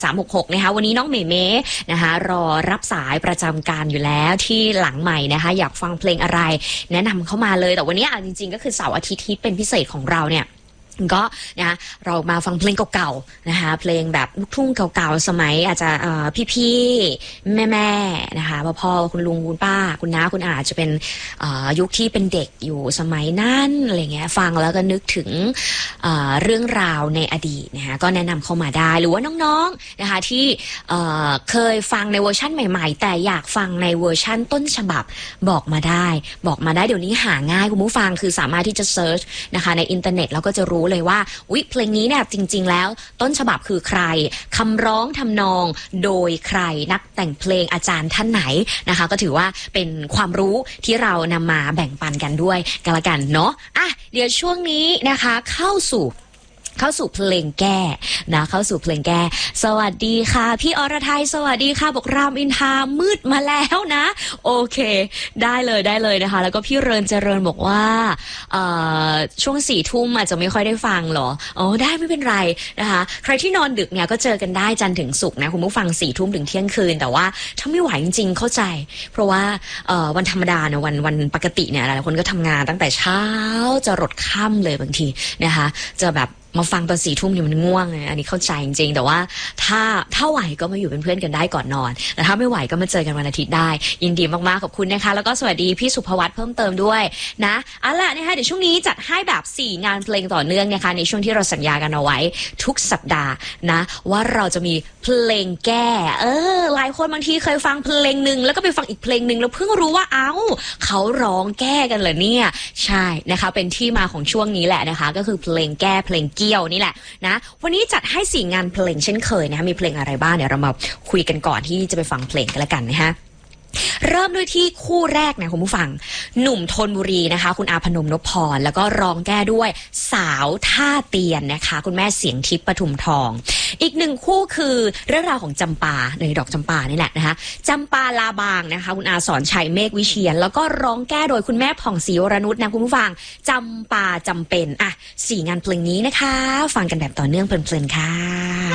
366นะคะวันนี้น้องเมเม่นะคะรอรับสายประจำการอยู่แล้วที่หลังใหม่นะคะอยากฟังเพลงอะไรแนะนำเข้ามาเลยแต่วันนี้จริงๆก็คือเสาร์อาทิตย์ที่เป็นพิเศษของเราเนี่ยก็นะเรามาฟังเพลงเก่าๆนะคะเพลงแบบลูกทุ่งเก่าๆสมัยอาจจะพี่ๆแม่ๆนะคะพ่อคุณลุงคุณป้าคุณน้าคุณอาจจะเป็นยุคที่เป็นเด็กอยู่สมัยนั้นอะไรเงี้ยฟังแล้วก็นึกถึงเรื่องราวในอดีตนะคะก็แนะนำเข้ามาได้หรือว่าน้องๆนะคะที่เคยฟังในเวอร์ชั่นใหม่ๆแต่อยากฟังในเวอร์ชั่นต้นฉบับบอกมาได้เดี๋ยวนี้หาง่ายคุณผู้ฟังคือสามารถที่จะเซิร์ชนะคะในอินเทอร์เน็ตแล้วก็จะรู้เลยว่าเพลงนี้เนี่ยจริงๆแล้วต้นฉบับคือใครคำร้องทำนองโดยใครนักแต่งเพลงอาจารย์ท่านไหนนะคะก็ถือว่าเป็นความรู้ที่เรานำมาแบ่งปันกันด้วยกันละกันเนาะเดี๋ยวช่วงนี้นะคะเข้าสู่เพลงแก้นะเข้าสู่เพลงแก้สวัสดีค่ะพี่อรทัยสวัสดีค่ะบอกรามอินทรามืดมาแล้วนะโอเคได้เลยนะคะแล้วก็พี่เจริญบอกว่าช่วง4 ทุ่มอาจจะไม่ค่อยได้ฟังหรอได้ไม่เป็นไรนะคะใครที่นอนดึกเนี่ยก็เจอกันได้จันทร์ถึงศุกร์นะคุณผู้ฟัง4 ทุ่มถึงเที่ยงคืนแต่ว่าถ้าไม่ไหวจริงๆเข้าใจเพราะว่าวันธรรมดาเนี่ยวันปกติเนี่ยหลายคนก็ทำงานตั้งแต่เช้าจะรดค่ำเลยบางทีนะคะจะแบบมาฟังตอน4 ทุ่มเนี่ยมันง่วงไงอันนี้เข้าใจจริงๆแต่ว่าถ้าไหวก็มาอยู่เป็นเพื่อนกันได้ก่อนนอนแต่ถ้าไม่ไหวก็มาเจอกันวันอาทิตย์ได้ยินดีมากๆขอบคุณนะคะแล้วก็สวัสดีพี่สุภวัตเพิ่มเติมด้วยนะเอาล่ะนะคะเดี๋ยวช่วงนี้จัดให้แบบ4 งานเพลงต่อเนื่องนะคะในช่วงที่เราสัญญากันเอาไว้ทุกสัปดาห์นะว่าเราจะมีเพลงแก้หลายคนบางทีเคยฟังเพลงนึงแล้วก็ไปฟังอีกเพลงนึงแล้วเพิ่งรู้ว่าเขาร้องแก้กันเหรอเนี่ยใช่นะคะเป็นที่มาของช่วงนี้แหละนะคะก็คือเพลงแก้เพลงเกี่ยวนี่แหละนะวันนี้จัดให้4 งานเพลงเช่นเคยนะคะมีเพลงอะไรบ้างเดี๋ยวเรามาคุยกันก่อนที่จะไปฟังเพลงกันละกันนะคะเริ่มด้วยที่คู่แรกนะคุณผู้ฟังหนุ่มธนบุรีนะคะคุณอาพนมนพพรแล้วก็ร้องแก้ด้วยสาวท่าเตียนนะคะคุณแม่เสียงทิพย์ปทุมทองอีก1 คู่คือเรื่องราวของจำปาในดอกจำปานี่แหละนะคะจำปาลาบางนะคะคุณอาสอนชัยเมฆวิเชียรแล้วก็ร้องแก้โดยคุณแม่ผ่องศรีวรนุชนะคุณผู้ฟังจำปาจำเป็น4 งานเพลงนี้นะคะฟังกันแบบต่อเนื่องเพลินๆค่ะ